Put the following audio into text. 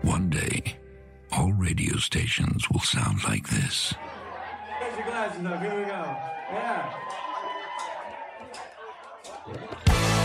One day, all radio stations will sound like this. Raise your glasses up. Here we go. Yeah.